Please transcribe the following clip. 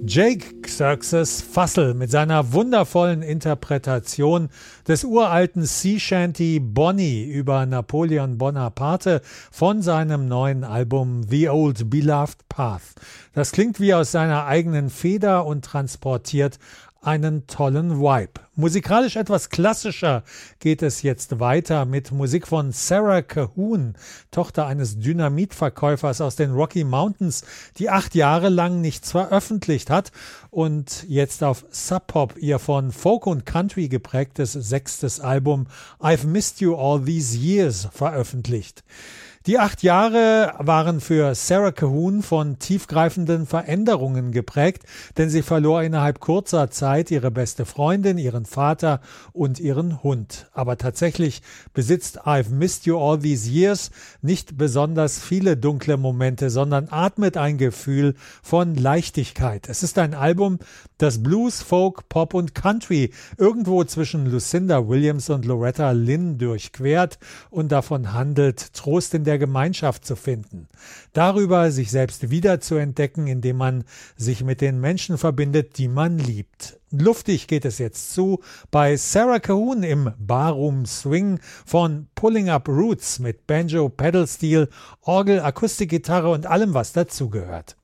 Jake Xerxes Fussell mit seiner wundervollen Interpretation des uralten Sea Shanty Bonnie über Napoleon Bonaparte von seinem neuen Album The Old Beloved Path. Das klingt wie aus seiner eigenen Feder und transportiert einen tollen Vibe. Musikalisch etwas klassischer geht es jetzt weiter mit Musik von Sarah Cahoon, Tochter eines Dynamitverkäufers aus den Rocky Mountains, die 8 Jahre lang nichts veröffentlicht hat und jetzt auf Sub Pop ihr von Folk und Country geprägtes 6. Album I've Missed You All These Years veröffentlicht. Die 8 Jahre waren für Sarah Cahoon von tiefgreifenden Veränderungen geprägt, denn sie verlor innerhalb kurzer Zeit ihre beste Freundin, ihren Vater und ihren Hund. Aber tatsächlich besitzt I've Missed You All These Years nicht besonders viele dunkle Momente, sondern atmet ein Gefühl von Leichtigkeit. Es ist ein Album, das Blues, Folk, Pop und Country irgendwo zwischen Lucinda Williams und Loretta Lynn durchquert und davon handelt, Trost in der Gemeinschaft zu finden. Darüber, sich selbst wiederzuentdecken, indem man sich mit den Menschen verbindet, die man liebt. Luftig geht es jetzt zu bei Sarah Cahoon im Barroom Swing von Pulling Up Roots mit Banjo, Pedal Steel, Orgel, Akustikgitarre und allem, was dazugehört.